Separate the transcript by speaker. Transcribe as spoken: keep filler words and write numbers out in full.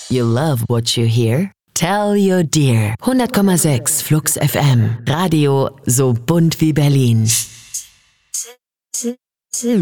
Speaker 1: You love what you hear? Tell your dear. hundert Komma sechs Flux F M. Radio so bunt wie Berlin.